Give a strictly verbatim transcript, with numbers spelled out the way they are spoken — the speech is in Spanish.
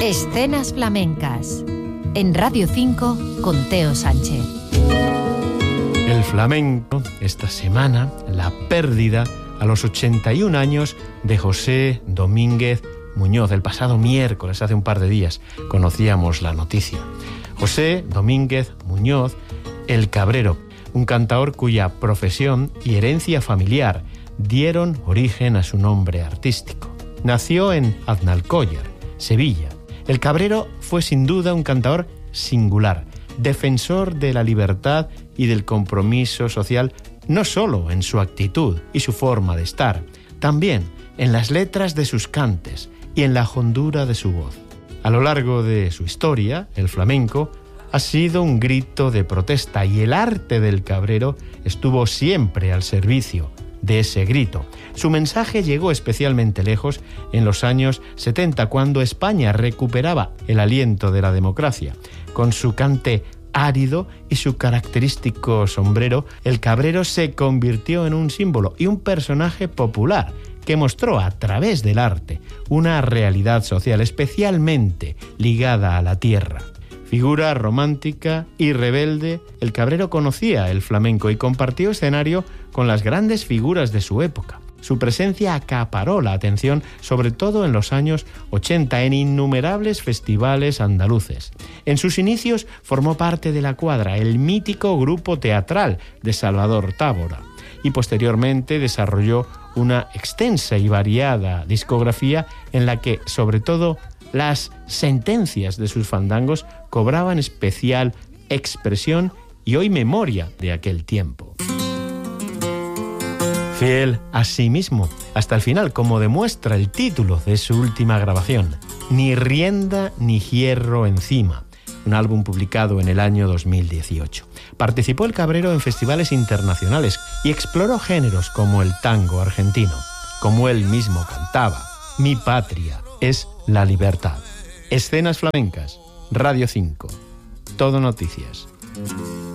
Escenas flamencas en Radio cinco con Teo Sánchez. El flamenco, esta semana, la pérdida a los ochenta y un años de José Domínguez Muñoz. El pasado miércoles, hace un par de días, conocíamos la noticia. José Domínguez Muñoz, el Cabrero, un cantaor cuya profesión y herencia familiar dieron origen a su nombre artístico. Nació en Aznalcóllar, Sevilla. El Cabrero fue sin duda un cantaor singular, defensor de la libertad y del compromiso social, no solo en su actitud y su forma de estar, también en las letras de sus cantes y en la hondura de su voz. A lo largo de su historia, el flamenco ha sido un grito de protesta y el arte del Cabrero estuvo siempre al servicio de ese grito. Su mensaje llegó especialmente lejos en los años setenta, cuando España recuperaba el aliento de la democracia. Con su cante árido y su característico sombrero, el Cabrero se convirtió en un símbolo y un personaje popular que mostró a través del arte una realidad social especialmente ligada a la tierra. Figura romántica y rebelde, el Cabrero conocía el flamenco y compartió escenario con las grandes figuras de su época. Su presencia acaparó la atención, sobre todo en los años ochenta, en innumerables festivales andaluces. En sus inicios formó parte de La Cuadra, el mítico grupo teatral de Salvador Tábora, y posteriormente desarrolló una extensa y variada discografía en la que, sobre todo, las sentencias de sus fandangos cobraban especial expresión y hoy memoria de aquel tiempo. Fiel a sí mismo hasta el final, como demuestra el título de su última grabación, Ni rienda ni hierro encima, un álbum publicado en el año dos mil dieciocho. Participó el Cabrero en festivales internacionales y exploró géneros como el tango argentino. Como él mismo cantaba, mi patria es la libertad. Escenas flamencas, Radio cinco. Todo noticias.